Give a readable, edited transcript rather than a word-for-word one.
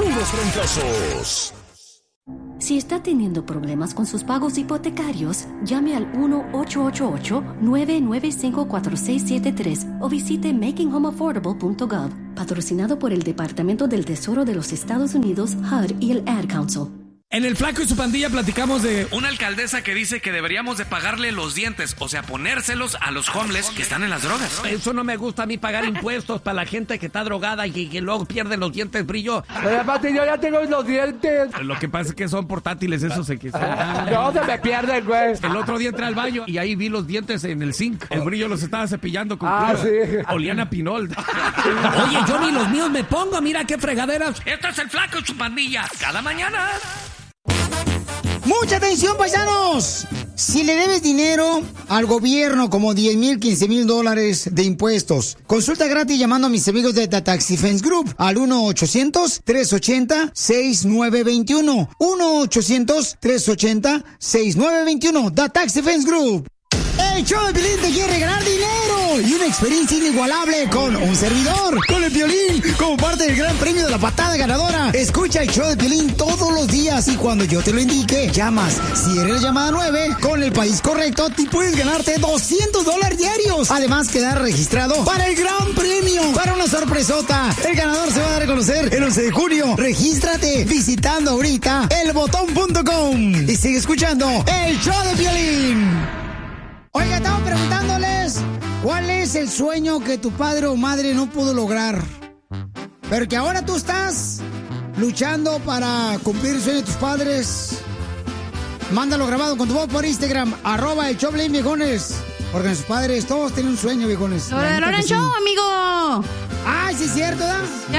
puros fracasos. Si está teniendo problemas con sus pagos hipotecarios, llame al 1-888-995-4673 o visite makinghomeaffordable.gov, patrocinado por el Departamento del Tesoro de los Estados Unidos, HUD y el Ad Council. En El Flaco y su pandilla platicamos de una alcaldesa que dice que deberíamos de pagarle los dientes, o sea, ponérselos a los homeless que están en las drogas. Eso no me gusta a mí, pagar impuestos para la gente que está drogada y que luego pierde los dientes, brillo. Pero aparte yo ya tengo los dientes. Lo que pasa es que son portátiles, esos se quitan. No, se me pierden, güey. El otro día entré al baño y ahí vi los dientes en el zinc. El brillo los estaba cepillando con sí. Olían a pinol. Oye, yo ni los míos me pongo, mira qué fregaderas. Esto es El Flaco y su pandilla, cada mañana. ¡Mucha atención, paisanos! Si le debes dinero al gobierno, como 10,000, 15,000 dólares de impuestos, consulta gratis llamando a mis amigos de The Tax Defense Group al 1-800-380-6921. 1-800-380-6921. The Tax Defense Group. El show de Piolín te quiere ganar dinero y una experiencia inigualable con un servidor, con el Piolín, como parte del gran premio de la patada ganadora. Escucha el show de Piolín todos los días y cuando yo te lo indique, llamas. Si eres la llamada 9, con el país correcto, te puedes ganarte $200 diarios. Además, quedar registrado para el gran premio, para una sorpresota. El ganador se va a dar a conocer el 11 de junio. Regístrate visitando ahorita elbotón.com y sigue escuchando el show de Piolín. Oiga, estamos preguntándoles cuál es el sueño que tu padre o madre no pudo lograr, pero que ahora tú estás luchando para cumplir el sueño de tus padres. Mándalo grabado con tu voz por Instagram, @el Choplin, viejones. Porque sus padres todos tienen un sueño, viejones. ¡Lo de Loren Show, amigo! ¡Ay, sí es cierto, ¿verdad?